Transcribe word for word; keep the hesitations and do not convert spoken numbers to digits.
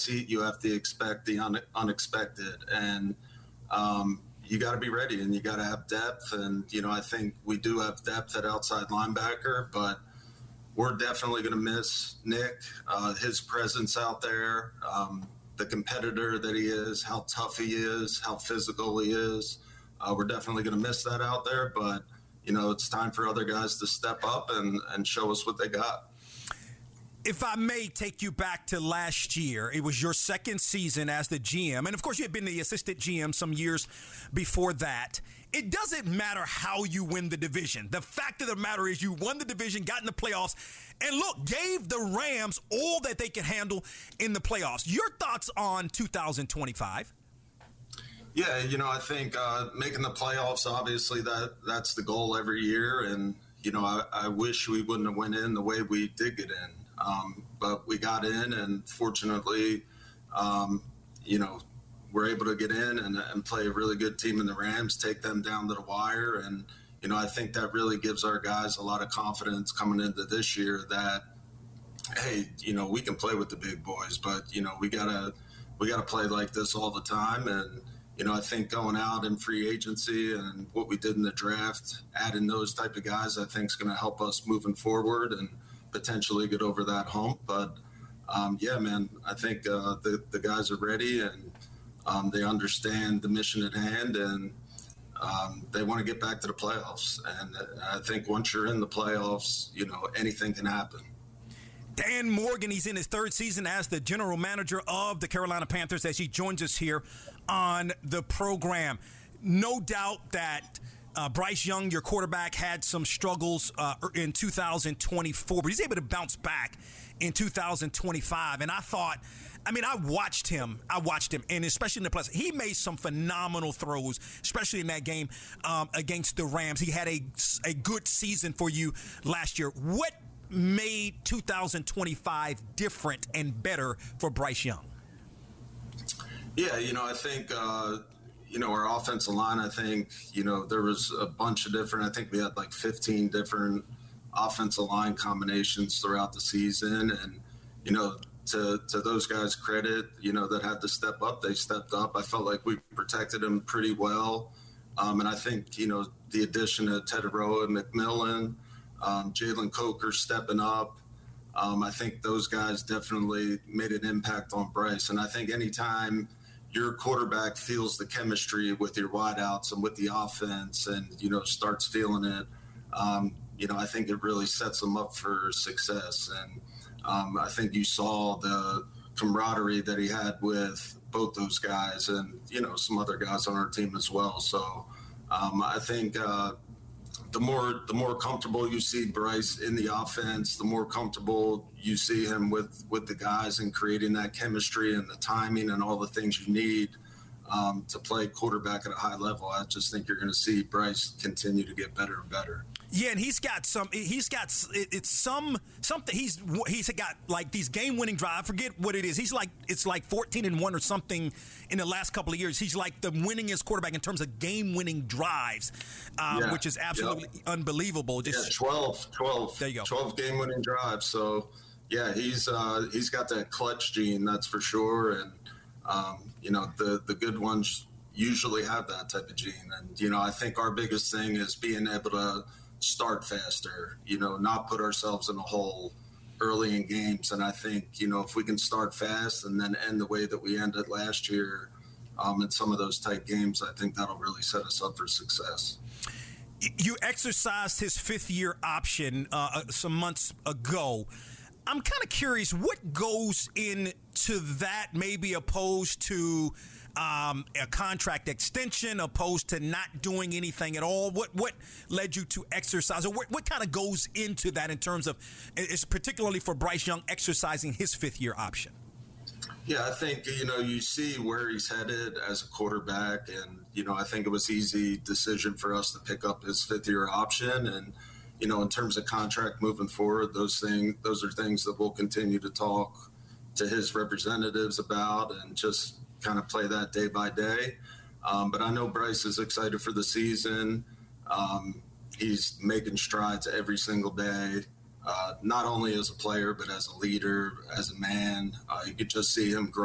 seat, you have to expect the un- unexpected. And um, you got to be ready, and you got to have depth. And, you know, I think we do have depth at outside linebacker, but we're definitely going to miss Nick, uh, his presence out there, um, the competitor that he is, how tough he is, how physical he is. Uh, we're definitely going to miss that out there, but, you know, it's time for other guys to step up and, and show us what they got. If I may take you back to last year, it was your second season as the G M. And, of course, you had been the assistant G M some years before that. It doesn't matter how you win the division. The fact of the matter is you won the division, got in the playoffs, and, look, gave the Rams all that they could handle in the playoffs. Your thoughts on two thousand twenty-five? Yeah, you know, I think uh, making the playoffs, obviously, that that's the goal every year. And, you know, I, I wish we wouldn't have went in the way we did get in. Um, but we got in, and fortunately, um, you know, we're able to get in and, and play a really good team in the Rams, take them down to the wire. And, you know, I think that really gives our guys a lot of confidence coming into this year that, hey, you know, we can play with the big boys, but, you know, we gotta, we gotta play like this all the time. And, you know, I think going out in free agency and what we did in the draft, adding those type of guys, I think is going to help us moving forward and potentially get over that hump. But, um, yeah, man, I think uh, the, the guys are ready, and um, they understand the mission at hand, and um, they want to get back to the playoffs. And I think once you're in the playoffs, you know, anything can happen. Dan Morgan, he's in his third season as the general manager of the Carolina Panthers as he joins us here on the program. No doubt that Uh, Bryce Young, your quarterback, had some struggles uh, in two thousand twenty-four, but he's able to bounce back in two thousand twenty-five. And I thought, I mean, I watched him. I watched him, and especially in the playoffs, he made some phenomenal throws, especially in that game um, against the Rams. He had a, a good season for you last year. What made two thousand twenty-five different and better for Bryce Young? Yeah, you know, I think uh, – you know, our offensive line, I think, you know, there was a bunch of different, I think we had like fifteen different offensive line combinations throughout the season. And, you know, to, to those guys' credit, you know, that had to step up, they stepped up. I felt like we protected them pretty well. Um, and I think, you know, the addition of Teteroa and McMillan, um, Jalen Coker stepping up, um, I think those guys definitely made an impact on Bryce. And I think anytime your quarterback feels the chemistry with your wideouts and with the offense and, you know, starts feeling it, um, you know, I think it really sets them up for success. And um, I think you saw the camaraderie that he had with both those guys and, you know, some other guys on our team as well. So um, I think uh, the more the more comfortable you see Bryce in the offense, the more comfortable you see him with, with the guys and creating that chemistry and the timing and all the things you need um, to play quarterback at a high level. I just think you're going to see Bryce continue to get better and better. Yeah, and he's got some. He's got it's some something. He's he's got like these game-winning drives. I forget what it is. He's like it's like fourteen and one or something in the last couple of years. He's like the winningest quarterback in terms of game-winning drives, um, yeah, which is absolutely yep. unbelievable. Just yeah, twelve, twelve, there you go. twelve game-winning drives. So yeah, he's uh, he's got that clutch gene, that's for sure. And um, you know, the the good ones usually have that type of gene. And you know, I think our biggest thing is being able to start faster, you know, not put ourselves in a hole early in games. And I think, you know, if we can start fast and then end the way that we ended last year um, in some of those tight games, I think that'll really set us up for success. You exercised his fifth year option uh, some months ago. I'm kind of curious what goes into that, maybe opposed to Um, a contract extension, opposed to not doing anything at all. What what led you to exercise, or what, what kind of goes into that in terms of, it's particularly for Bryce Young exercising his fifth year option? Yeah, I think, you know, you see where he's headed as a quarterback, and, you know, I think it was an easy decision for us to pick up his fifth year option. And, you know, in terms of contract moving forward, those things, those are things that we'll continue to talk to his representatives about and just kind of play that day by day. Um, but I know Bryce is excited for the season. Um, he's making strides every single day, uh, not only as a player, but as a leader, as a man. Uh, you could just see him grow.